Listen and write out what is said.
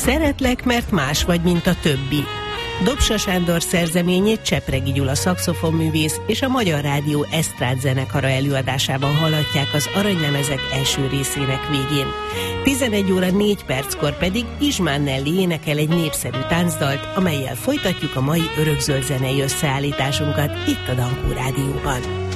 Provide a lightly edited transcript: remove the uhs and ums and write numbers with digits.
Szeretlek, mert más vagy, mint a többi. Dobsa Sándor szerzeményét Csepregi Gyula szaxofonművész és a Magyar Rádió esztrád zenekara előadásában hallhatják az Aranylemezek első részének végén. 11 óra 4 perckor pedig Izsmán Nelly énekel egy népszerű táncdalt, amellyel folytatjuk a mai örökzöld zenei összeállításunkat itt a Dankó Rádióban.